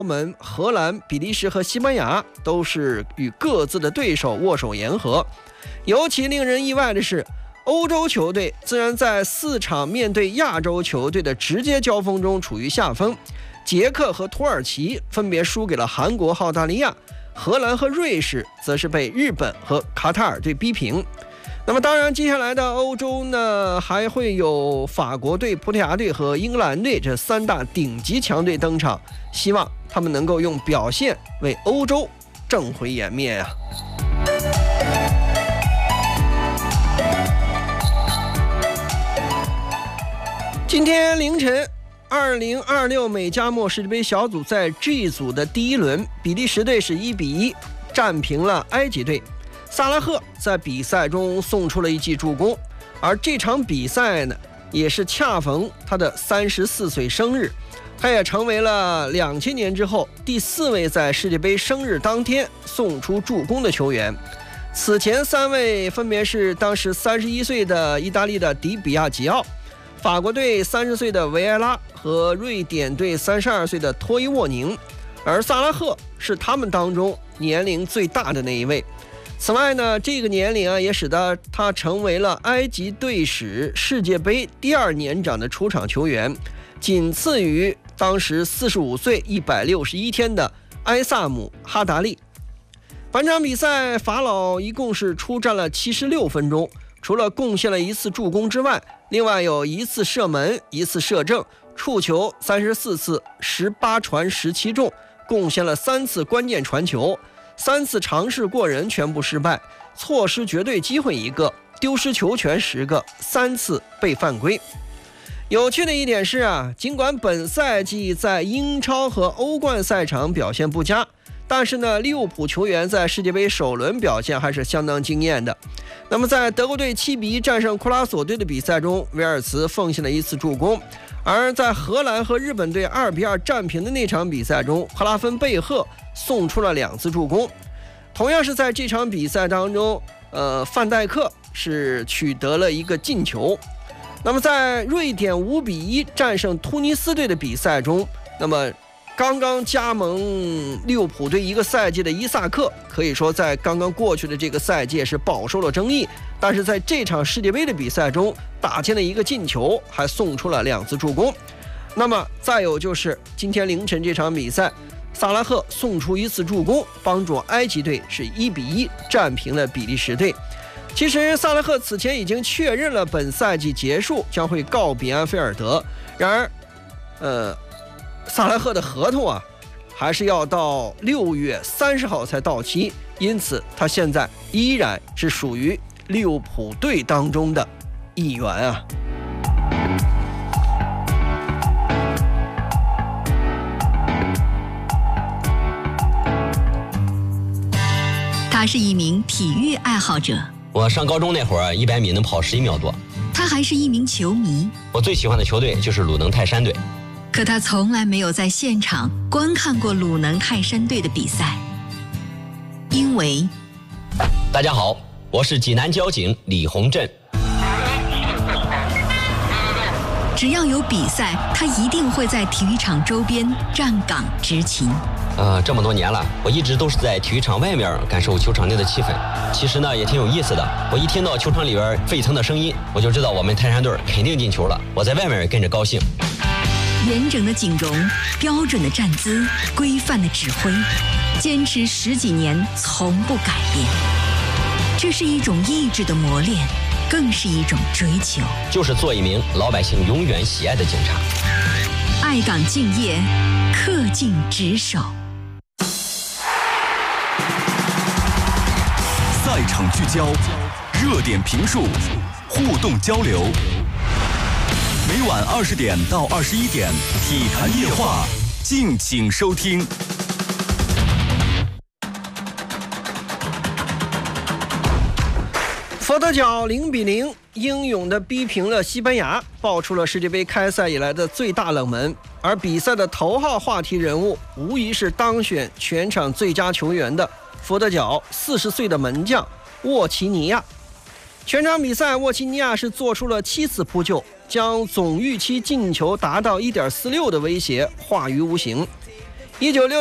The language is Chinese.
们荷兰、比利时和西班牙都是与各自的对手握手言和。尤其令人意外的是，欧洲球队自然在4场面对亚洲球队的直接交锋中处于下风，捷克和土耳其分别输给了韩国、澳大利亚，荷兰和瑞士则是被日本和卡塔尔队逼平。那么当然，接下来的欧洲呢，还会有法国队、葡萄牙队和英格兰队这3大顶级强队登场，希望他们能够用表现为欧洲挣回颜面呀。今天凌晨，2026美加墨世界杯小组赛 G 组的第1轮，比利时队是1-1战平了埃及队。萨拉赫在比赛中送出了一记助攻，而这场比赛呢，也是恰逢他的34岁生日，他也成为了2000年之后第4位在世界杯生日当天送出助攻的球员。此前3位分别是当时31岁的意大利的迪比亚吉奥、法国队30岁的维埃拉和瑞典队32岁的托伊沃宁，而萨拉赫是他们当中年龄最大的那一位。此外呢，这个年龄也使得他成为了埃及队史世界杯第2年长的出场球员，仅次于当时45岁161天的埃萨姆·哈达利。本场比赛法老一共是出战了76分钟，除了贡献了1次助攻之外，另外有1次射门、1次射正，触球34次，18传17中，贡献了3次关键传球，3次尝试过人全部失败，错失绝对机会1个，丢失球权10个，3次被犯规。有趣的一点是尽管本赛季在英超和欧冠赛场表现不佳，但是呢，利物浦球员在世界杯首轮表现还是相当惊艳的。那么在德国队7-1战胜库拉索队的比赛中，维尔茨奉献了1次助攻，而在荷兰和日本队2-2战平的那场比赛中，赫拉芬贝赫送出了2次助攻。同样是在这场比赛当中，范戴克是取得了1个进球。那么在瑞典5-1战胜突尼斯队的比赛中，那么刚刚加盟利物浦队1个赛季的伊萨克，可以说在刚刚过去的这个赛季是饱受了争议，但是在这场世界杯的比赛中打进了1个进球，还送出了2次助攻。那么再有就是今天凌晨这场比赛，萨拉赫送出1次助攻，帮助埃及队是1-1战平了比利时队。其实萨拉赫此前已经确认了本赛季结束将会告别安菲尔德，然而萨拉赫的合同还是要到6月30号才到期，因此他现在依然是属于利物浦队当中的一员他是一名体育爱好者， 我上高中那会儿100米能跑11秒多。 他还是一名球迷， 我最喜欢的球队就是鲁能泰山队。 可他从来没有在现场观看过鲁能泰山队的比赛，因为大家好，我是济南交警李洪振。 只要有比赛，他一定会在体育场周边站岗执勤。 这么多年了，我一直都是在体育场外面感受球场内的气氛。其实呢，也挺有意思的。我一听到球场里边沸腾的声音，我就知道我们泰山队肯定进球了。我在外面跟着高兴。 严整的警容，标准的站姿，规范的指挥，坚持10几年，从不改变。这是一种意志的磨练，更是一种追求。 就是做一名老百姓永远喜爱的警察。 爱岗敬业，恪尽职守。 赛场聚焦，热点评述，互动交流。每晚20点到21点，体坛夜话，敬请收听。 佛得角0-0英勇地逼平了西班牙，爆出了世界杯开赛以来的最大冷门。而比赛的头号话题人物，无疑是当选全场最佳球员的佛得角40岁的门将沃齐尼亚。全场比赛，沃齐尼亚是做出了7次扑救，将总预期进球达到1.46的威胁化于无形。 1960